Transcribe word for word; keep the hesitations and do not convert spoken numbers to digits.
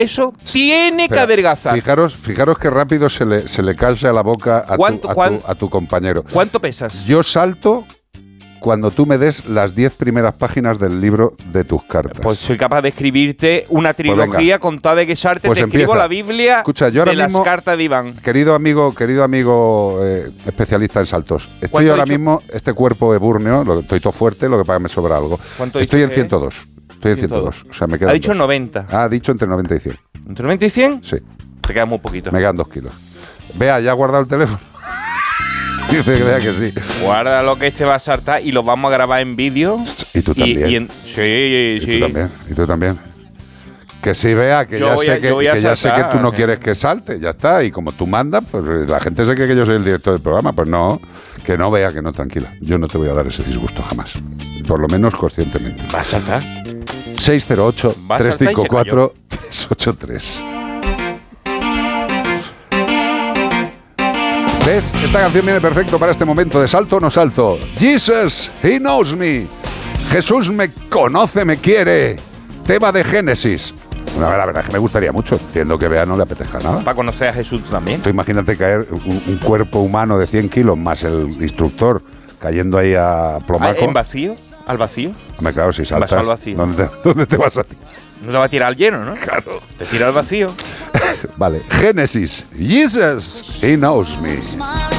Eso tiene Pero que adelgazar. Fijaros, fijaros que rápido se le, se le calla la boca a tu, ¿Cuánto- a, tu, cuán- a tu compañero. ¿Cuánto pesas? Yo salto cuando tú me des las diez primeras páginas del libro de tus cartas. Pues soy capaz de escribirte una trilogía con tal de que Sarte Pues te escribo empieza. la Biblia Escucha, yo ahora de mismo- las cartas de Iván. Querido amigo, querido amigo eh, especialista en saltos, estoy ¿Cuánto ahora he dicho? mismo, este cuerpo ebúrneo, lo, estoy todo fuerte, lo que pasa es que me sobra algo. ¿Cuánto he Estoy dicho en que ciento dos. Estoy en ciento dos. O sea, me quedan Ha dicho dos. noventa. Ah, ha dicho entre noventa y cien. ¿Entre noventa y cien? Sí, Te queda muy poquito. me quedan dos kilos. Vea, ¿ya ha guardado el teléfono? Dice que vea que sí. Guarda lo que este va a saltar y lo vamos a grabar en vídeo. Y tú también. Y, y en- sí, Y sí. tú también, y tú también. Que sí vea, que Yo ya, voy sé, a- que, yo voy a que ya sé que saltar, tú no sí. quieres que salte, ya está. Y como tú mandas, pues la gente se cree que yo soy el director del programa. Pues no, que no vea, que no, tranquila. Yo no te voy a dar ese disgusto jamás. Por lo menos conscientemente. Va a saltar. seis cero ocho, Va a tres saltar y cinco se cuatro, tres ocho tres. ¿Ves? Esta canción viene perfecto para este momento de salto o no salto. Jesus, He knows me. Jesús me conoce, me quiere. Tema de Génesis. Bueno, la verdad es que me gustaría mucho. Entiendo que Bea no le apetezca nada. Para conocer a Jesús tú también. Tú imagínate caer un, un cuerpo humano de cien kilos más el instructor cayendo ahí a Ah, plomaco. ¿En vacío? ¿Al vacío? Hombre, claro, si saltas, Vas al vacío. ¿dónde te, ¿dónde te vas a ti? No te va a tirar al lleno, ¿no? Claro. Te tira al vacío. Vale, Génesis. Jesus, He knows me.